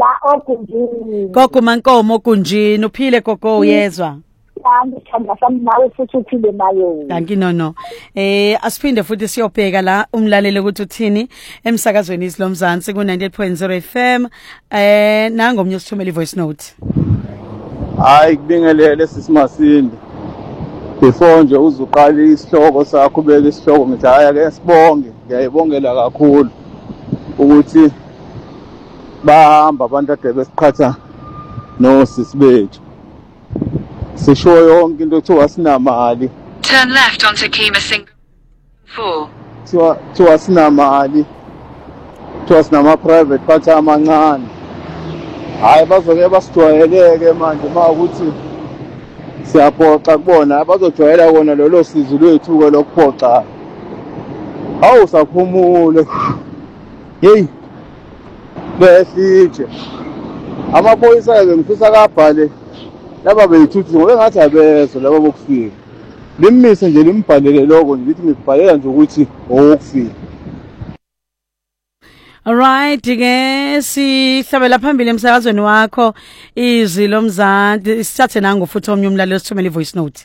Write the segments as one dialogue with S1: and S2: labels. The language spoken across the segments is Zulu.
S1: la okunjini.
S2: Gogo Mankomo Kunjini uphile gogo uyezwa.
S1: Ngithanda sami nawe futhi uphile nayo.
S2: Danki no. Asiphinde futhi siyobheka la umlaleli ukuthi uthini emsakazweni isilomzansi ku 98.0 FM. Nangomnye usithumela ivoice note.
S3: Hayi kubingelele sisimasindi. Before nje uzuqala isihloko sakho ubeke isihloko ngithi hayi ake sibonge. Ngiyayibongela kakhulu ukuthi bahamba abantu ade besiqhatha nosisi bethu. Sisho yonke into kuthiwa sinamali.
S4: Turn left onto Kima Singh 4.
S3: Kuthiwa sinamali. Kuthiwa sinama private part amancane. Hayi bazoke basijwayeleke manje ukuthi siyaphoxa kubona abazojwayela kona lolo sizo lwethu ke lokuphoxa. Awu saphumule. Hey. Besije. Amaphoyisa ke ngifisa kabhale laba beyithuthi ngoba ngathi abezo laba bokufika. Limise nje limbhalele lokho ngithi ngibhalela nje ukuthi okufika.
S2: Alright ke sihlabela phambili emsakazweni wakho izwi lomzansi sithathe nangu futhi omnye umlaleli osithumela ivoice note.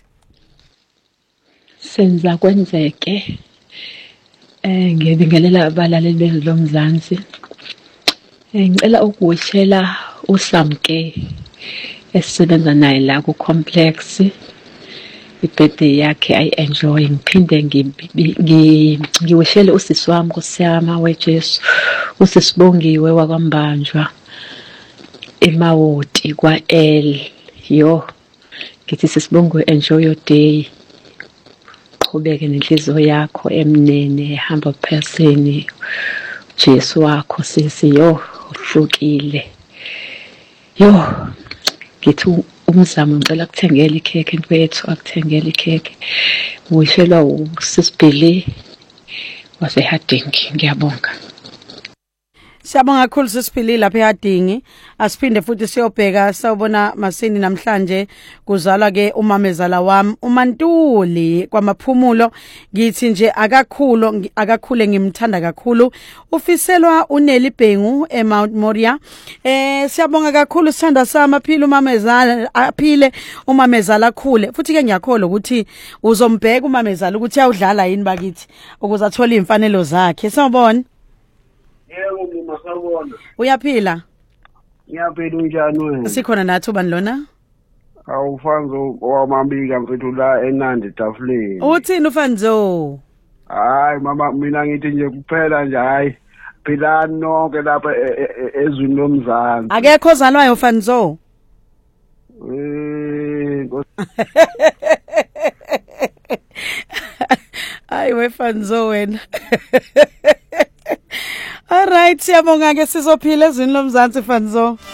S5: Senza kwenzeke ngiyabingelela abalaleli bezwi lomzansi. Ngicela ukuwishela uSamke esisebenza naye la ku complex ibirthday yakhe enjoy ngiphinde ngiwishele usisi wami kusiyama weJesu usisibongiwe wakwambanjwa emawoti kwa L ngithi sisibongiwe enjoy your day qhubeke nenhliziyo yakho emnene humble person Jesu wakho sisi uhlukile ngithi umzamo ngicela kuthengela ikhekhe mfethu akuthengela ikhekhe uyishelwa usisibhili waseHarding ngiyabonga.
S2: Siyabonga kakhulu sisiphilile lapha eHarding. Asiphinde futhi siyobheka sawubona masini namhlanje kuzalwa ke umamezala wami uMantuli kwamaphumulo ngithi nje akakhule ngimthanda kakhulu ufiselwa uNeli Bhengu eMount Moria. Siyabonga kakhulu sithanda sami aphile umamezala aphile umamezala akhule futhi ke ngiyakholwa ukuthi uzombheka umamezala ukuthi uyawudlala yini bakithi ukuze athole imfanelo zakhe. Sawubona.
S6: Yebo ngimasabona.
S2: Uyaphila?
S6: Ngiyaphila unjani wena?
S2: Sikhona nathi ubani lona?
S6: Awufanzo owamambika mfethu la eNandi tafuleni.
S2: Uthini ufanzo?
S6: Hayi mama mina ngithi nje kuphela nje hayi philani nonke lapha ezweni lomzansi.
S2: Akekho ozalwayo ufanzo? Hayi wefanzo wena. Alright siyabonga ke sizophila ezweni lomzansi fanzo.